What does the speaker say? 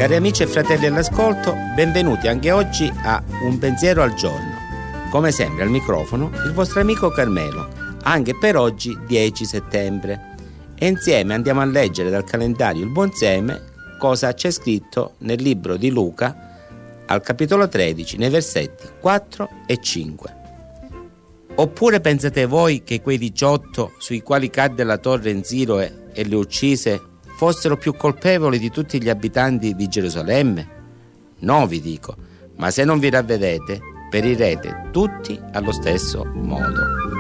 Cari amici e fratelli all'ascolto, benvenuti anche oggi a Un pensiero al giorno. Come sempre al microfono il vostro amico Carmelo, anche per oggi 10 settembre. E insieme andiamo a leggere dal calendario Il Buon Seme cosa c'è scritto nel libro di Luca al capitolo 13, nei versetti 4 e 5. Oppure pensate voi che quei 18 sui quali cadde la torre in Siloe e le uccise fossero più colpevoli di tutti gli abitanti di Gerusalemme? No, vi dico, ma se non vi ravvedete, perirete tutti allo stesso modo.